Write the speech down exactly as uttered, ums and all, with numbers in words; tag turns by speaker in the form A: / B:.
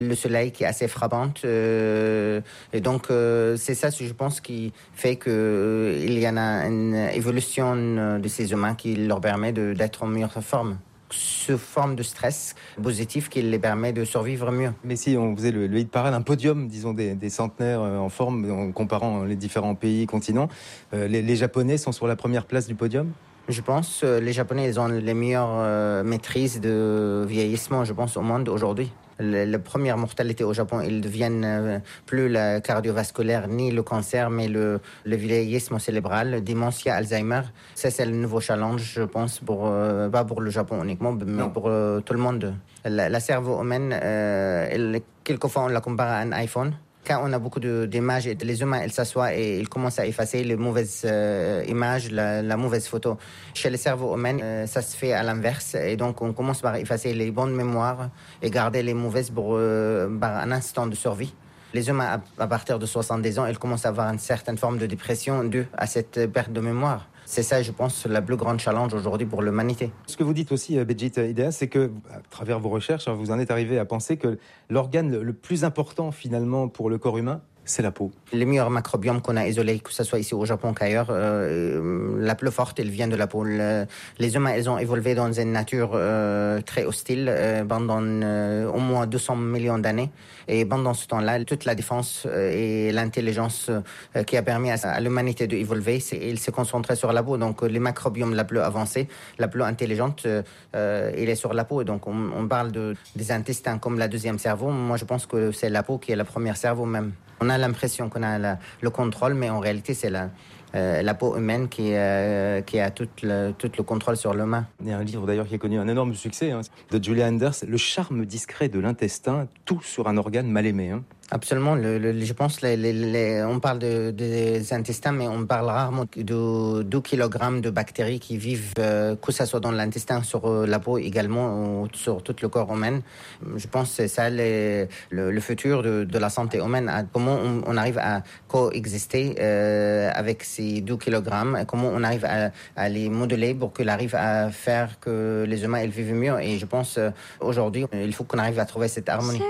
A: le soleil qui est assez frappant. Euh, et donc, euh, c'est ça, je pense, qui fait qu'il euh, y en a une évolution de ces humains qui leur permet de, d'être en meilleure forme. Ce forme de stress positif qui les permet de survivre mieux.
B: Mais si on faisait le, le hit parade, un podium, disons, des, des centenaires en forme, en comparant les différents pays, continents, euh, les, les Japonais sont sur la première place du podium ?
A: Je pense que les Japonais ils ont les meilleures euh, maîtrises de vieillissement, je pense, au monde aujourd'hui. Le, la première mortalité au Japon, ils deviennent euh, plus le cardiovasculaire ni le cancer, mais le, le vieillissement cérébral, le démentia, Alzheimer. Ça, c'est le nouveau challenge, je pense, pour, euh, pas pour le Japon uniquement, mais non. pour euh, tout le monde. La, la cerveau humaine, euh, elle, quelquefois, on la compare à un iPhone. Quand on a beaucoup de, d'images, les humains, ils s'assoient et ils commencent à effacer les mauvaises euh, images, la, la mauvaise photo. Chez le cerveau humain, euh, ça se fait à l'inverse. Et donc, on commence par effacer les bonnes mémoires et garder les mauvaises pour, euh, par un instant de survie. Les humains, à, à partir de soixante-dix ans, ils commencent à avoir une certaine forme de dépression due à cette perte de mémoire. C'est ça, je pense, la plus grande challenge aujourd'hui pour l'humanité.
B: Ce que vous dites aussi, Béjit Idéa, c'est que, à travers vos recherches, vous en êtes arrivé à penser que l'organe le plus important, finalement, pour le corps humain, c'est la peau.
A: Les meilleurs macrobiomes qu'on a isolés, que ce soit ici au Japon qu'ailleurs, euh, la plus forte, elle vient de la peau. Le, les humains, ils ont évolué dans une nature euh, très hostile euh, pendant euh, au moins deux cents millions d'années. Et pendant ce temps-là, toute la défense euh, et l'intelligence euh, qui a permis à, à l'humanité d'évoluer, c'est, il s'est concentré sur la peau. Donc, les macrobiomes la plus avancée, la plus intelligente, euh, il est sur la peau. Et donc, on, on parle de, des intestins comme la deuxième cerveau. Moi, je pense que c'est la peau qui est la première cerveau même. On a l'impression qu'on a la, le contrôle, mais en réalité, c'est la, euh, la peau humaine qui, euh, qui a tout le, tout le contrôle sur l'humain.
B: Il y a un livre d'ailleurs qui a connu un énorme succès, hein, de Julia Anders, Le charme discret de l'intestin, tout sur un organe mal aimé. Hein.
A: Absolument. Le, le, je pense les, les, les, on parle de, des intestins, mais on parle rarement de deux kilogrammes de bactéries qui vivent, euh, que ce soit dans l'intestin, sur euh, la peau également, ou sur tout le corps humain. Je pense que c'est ça les, le, le futur de, de la santé humaine. À comment on, on arrive à coexister euh, avec ces deux kilogrammes, comment on arrive à, à les modeler pour qu'ils arrivent à faire que les humains ils vivent mieux. Et je pense euh, aujourd'hui, il faut qu'on arrive à trouver cette harmonie.